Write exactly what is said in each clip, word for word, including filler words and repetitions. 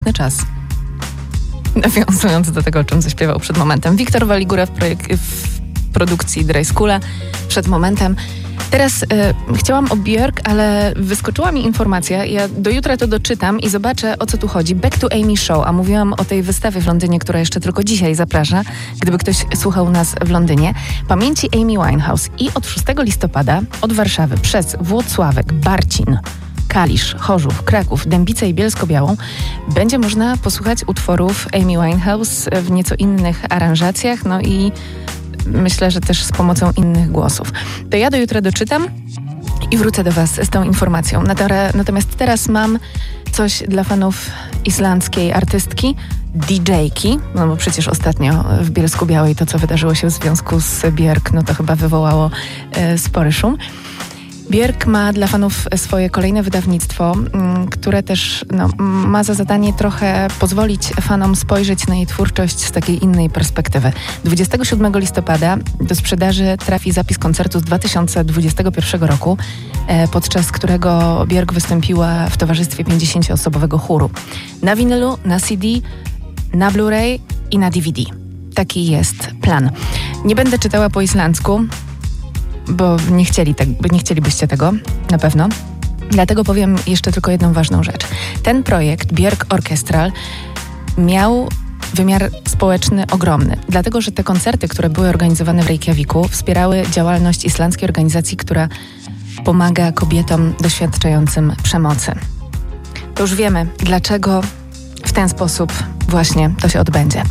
czas. Nawiązując do tego, o czym zaśpiewał przed momentem. Wiktor Waligura w, projek- w produkcji Dry Schoola przed momentem. Teraz y, chciałam o Björk, ale wyskoczyła mi informacja, ja do jutra to doczytam i zobaczę, o co tu chodzi. Back to Amy Show, a mówiłam o tej wystawie w Londynie, która jeszcze tylko dzisiaj zaprasza, gdyby ktoś słuchał nas w Londynie. Pamięci Amy Winehouse i od szóstego listopada od Warszawy przez Włocławek, Barcin, Kalisz, Chorzów, Kraków, Dębicę i Bielsko-Białą będzie można posłuchać utworów Amy Winehouse w nieco innych aranżacjach, no i myślę, że też z pomocą innych głosów. To ja do jutra doczytam i wrócę do Was z tą informacją. Natomiast teraz mam coś dla fanów islandzkiej artystki, didżejki, no bo przecież ostatnio w Bielsku-Białej to, co wydarzyło się w związku z Björk, no to chyba wywołało e, spory szum. Björk ma dla fanów swoje kolejne wydawnictwo, które też no, ma za zadanie trochę pozwolić fanom spojrzeć na jej twórczość z takiej innej perspektywy. dwudziestego siódmego listopada do sprzedaży trafi zapis koncertu z dwa tysiące dwudziestego pierwszego roku, podczas którego Björk wystąpiła w towarzystwie pięćdziesięcioosobowego chóru. Na winylu, na C D, na Blu-ray i na D V D. Taki jest plan. Nie będę czytała po islandzku, bo nie chcieli tak, nie chcielibyście tego, na pewno. Dlatego powiem jeszcze tylko jedną ważną rzecz. Ten projekt, Björk Orchestral, miał wymiar społeczny ogromny, dlatego że te koncerty, które były organizowane w Reykjaviku, wspierały działalność islandzkiej organizacji, która pomaga kobietom doświadczającym przemocy. To już wiemy, dlaczego w ten sposób właśnie to się odbędzie.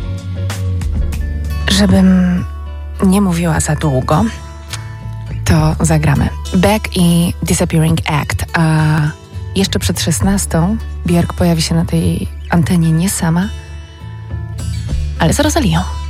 Żebym nie mówiła za długo, to zagramy Back i Disappearing Act, a jeszcze przed szesnastą Björk pojawi się na tej antenie nie sama, ale z Rosalią.